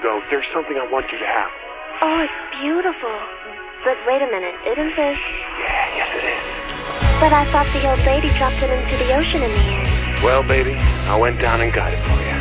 go, there's something I want you to have. Oh, it's beautiful. But wait a minute, isn't this... Yeah, yes it is. But I thought the old lady dropped it into the ocean in the end. Well, baby, I went down and got it for you.